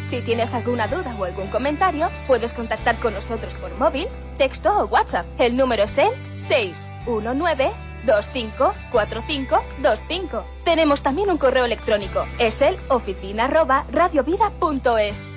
Si tienes alguna duda o algún comentario, puedes contactar con nosotros por móvil, texto o WhatsApp. El número es el 619-254525. Tenemos también un correo electrónico. Es el oficina@radiovida.es.